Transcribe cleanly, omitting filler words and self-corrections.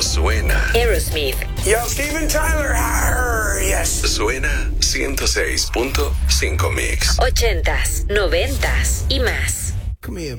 cuando suena Aerosmith. Yo, Steven Tyler. Yes. Suena 106.5 Mix. 80s, 90s y más. Come here,